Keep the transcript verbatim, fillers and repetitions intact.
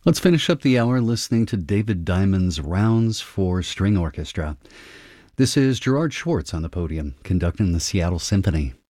Let's finish up the hour listening to David Diamond's Rounds for String Orchestra. This is Gerard Schwartz on the podium, conducting the Seattle Symphony.